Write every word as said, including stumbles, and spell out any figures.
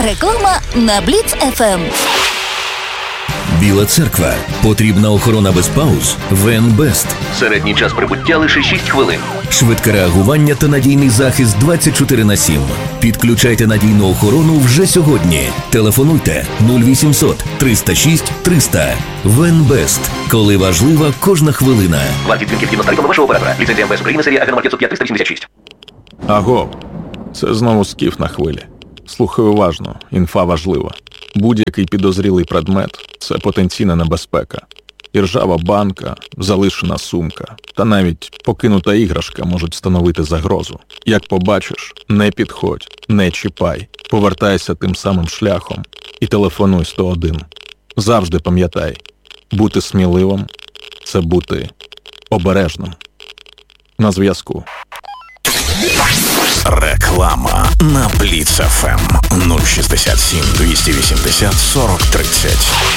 Реклама на Бліц еф ем. Біла церква. Потрібна охорона без пауз? ВНБест. Середній час прибуття лише шість хвилин. Швидке реагування та надійний захист двадцять чотири на сім. Підключайте надійну охорону вже сьогодні. Телефонуйте нуль вісімсот триста шість триста. ВНБест. Коли важлива кожна хвилина. Вартість дзвінків згідно з тарифом вашого оператора. Ліцензія МВС України, серія АГ номер п'ятсот п'ять триста вісімдесят шість. Аго, це знову Скіф на хвилі. Слухай уважно, інфа важлива. Будь-який підозрілий предмет – це потенційна небезпека. І ржава банка, залишена сумка та навіть покинута іграшка можуть становити загрозу. Як побачиш, не підходь, не чіпай, повертайся тим самим шляхом і телефонуй сто один. Завжди пам'ятай, бути сміливим – це бути обережним. На зв'язку. Реклама на Бліц еф ем нуль шістдесят сім двісті вісімдесят сорок тридцять.